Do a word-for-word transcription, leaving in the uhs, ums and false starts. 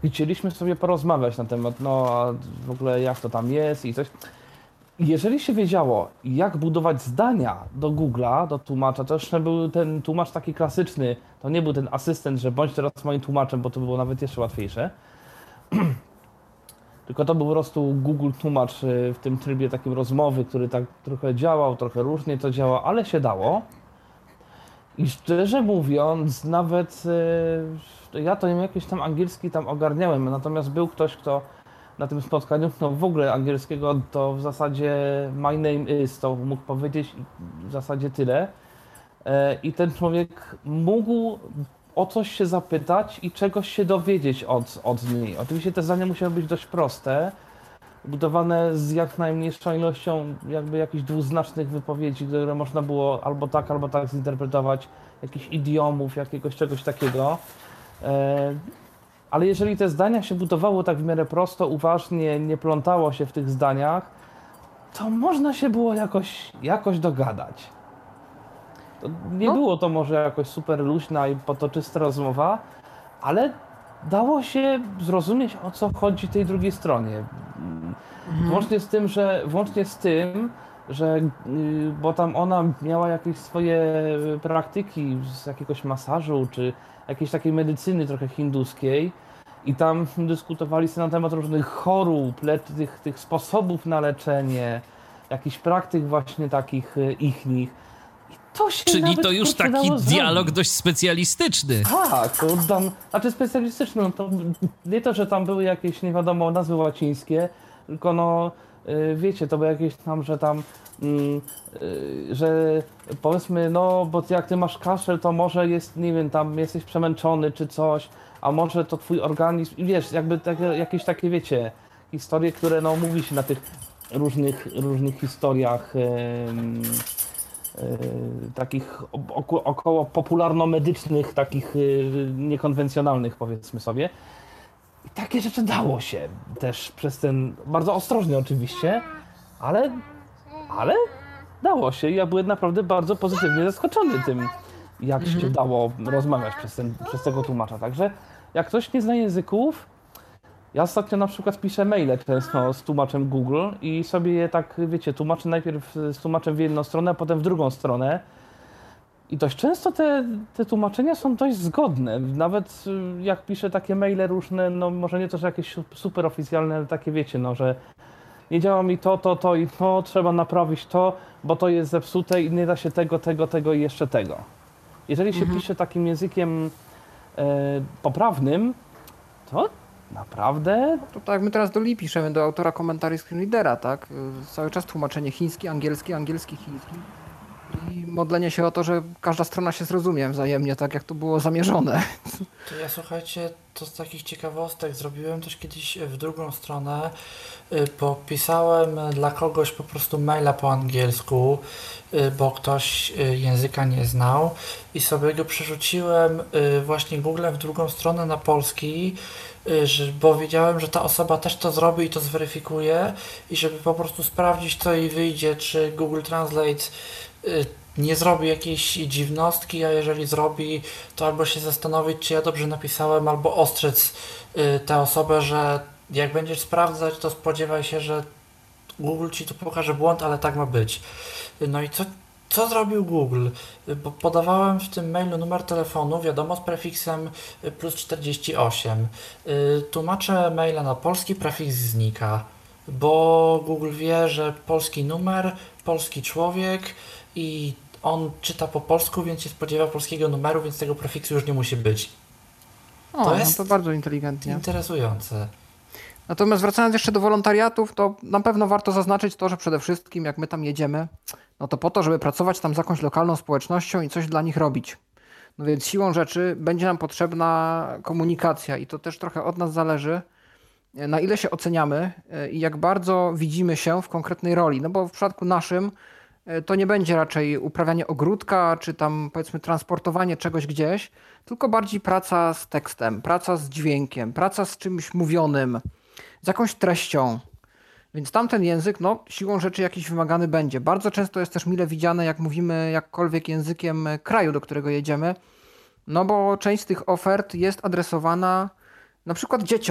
chcieliśmy sobie porozmawiać na temat, no a w ogóle jak to tam jest i coś. Jeżeli się wiedziało, jak budować zdania do Google'a, do tłumacza, to jeszcze był ten tłumacz taki klasyczny, to nie był ten asystent, że bądź teraz moim tłumaczem, bo to było nawet jeszcze łatwiejsze. Tylko to był po prostu Google tłumacz y, w tym trybie takim rozmowy, który tak trochę działał, trochę różnie to działa, ale się dało. I szczerze mówiąc, nawet y, ja to jakiś tam angielski tam ogarniałem, natomiast był ktoś, kto na tym spotkaniu, no w ogóle angielskiego to w zasadzie my name is, to mógł powiedzieć w zasadzie tyle. E, I ten człowiek mógł o coś się zapytać i czegoś się dowiedzieć od, od niej. Oczywiście te zdania musiały być dość proste, budowane z jak najmniejszą ilością jakby jakichś dwuznacznych wypowiedzi, które można było albo tak, albo tak zinterpretować, jakichś idiomów, jakiegoś czegoś takiego. E, Ale jeżeli te zdania się budowało tak w miarę prosto, uważnie, nie plątało się w tych zdaniach, to można się było jakoś, jakoś dogadać. To nie No. było to może jakoś super luźna i potoczysta rozmowa, ale dało się zrozumieć, o co chodzi tej drugiej stronie. Mhm. Włącznie z tym, że, włącznie z tym, że yy, bo tam ona miała jakieś swoje praktyki z jakiegoś masażu, czy jakiejś takiej medycyny trochę hinduskiej i tam dyskutowali sobie na temat różnych chorób, le- tych, tych sposobów na leczenie, jakichś praktyk właśnie takich y, ichnych. I to się Czyli nawet, to już kurczę, taki dało dialog zrobić. dość specjalistyczny. Tak, to tam, znaczy specjalistyczny, no to nie to, że tam były jakieś nie wiadomo nazwy łacińskie, tylko no y, wiecie, to były jakieś tam, że tam, mm, y, że powiedzmy, no bo jak ty masz kaszel, to może jest, nie wiem, tam jesteś przemęczony czy coś, a może to twój organizm, i wiesz, jakby takie, jakieś takie, wiecie, historie, które no mówi się na tych różnych, różnych historiach, ym, Yy, takich oko, około popularno-medycznych, takich yy, niekonwencjonalnych, powiedzmy sobie. I takie rzeczy dało się też przez ten, bardzo ostrożnie oczywiście, ale, ale dało się i ja byłem naprawdę bardzo pozytywnie zaskoczony tym, jak się Mhm. dało rozmawiać przez, ten, przez tego tłumacza. Także jak ktoś nie zna języków, ja ostatnio na przykład piszę maile często z tłumaczem Google i sobie je tak, wiecie, tłumaczę najpierw z tłumaczem w jedną stronę, a potem w drugą stronę. I dość często te, te tłumaczenia są dość zgodne. Nawet y, jak piszę takie maile różne, no może nie to, że jakieś super oficjalne, ale takie wiecie, no, że nie działa mi to, to, to i to, trzeba naprawić to, bo to jest zepsute i nie da się tego, tego, tego i jeszcze tego. Jeżeli się Mhm. pisze takim językiem e, poprawnym, to naprawdę To tak jak my teraz do Lee piszemy, do autora komentarzy screenreadera, tak? Y, Cały czas tłumaczenie chiński, angielski, angielski, chiński. I modlenie się o to, że każda strona się zrozumie wzajemnie, tak jak to było zamierzone. To ja słuchajcie, to z takich ciekawostek zrobiłem też kiedyś w drugą stronę, y, bo pisałem dla kogoś po prostu maila po angielsku, y, bo ktoś y, języka nie znał i sobie go przerzuciłem y, właśnie Googlem w drugą stronę na polski, y, że- bo wiedziałem, że ta osoba też to zrobi i to zweryfikuje i żeby po prostu sprawdzić co jej wyjdzie, czy Google Translate y, nie zrobi jakiejś dziwnostki, a jeżeli zrobi, to albo się zastanowić, czy ja dobrze napisałem, albo ostrzec y, tę osobę, że jak będziesz sprawdzać, to spodziewaj się, że Google ci tu pokaże błąd, ale tak ma być. Y, No i co, co zrobił Google? Y, Bo podawałem w tym mailu numer telefonu, wiadomo, z prefiksem y, plus czterdzieści osiem. Y, Tłumaczę maila na polski, prefiks znika, bo Google wie, że polski numer, polski człowiek i on czyta po polsku, więc się spodziewa polskiego numeru, więc tego prefiksu już nie musi być. O, To no jest to bardzo inteligentnie. interesujące. Natomiast wracając jeszcze do wolontariatów, to na pewno warto zaznaczyć to, że przede wszystkim jak my tam jedziemy, no to po to, żeby pracować tam z jakąś lokalną społecznością i coś dla nich robić. No więc siłą rzeczy będzie nam potrzebna komunikacja i to też trochę od nas zależy, e, na ile się oceniamy e, i jak bardzo widzimy się w konkretnej roli. No bo w przypadku naszym e, to nie będzie raczej uprawianie ogródka, czy tam powiedzmy transportowanie czegoś gdzieś, tylko bardziej praca z tekstem, praca z dźwiękiem, praca z czymś mówionym, z jakąś treścią. Więc tamten język, no, siłą rzeczy jakiś wymagany będzie. Bardzo często jest też mile widziane, jak mówimy jakkolwiek językiem e, kraju, do którego jedziemy, no bo część z tych ofert jest adresowana na przykład dzieciom.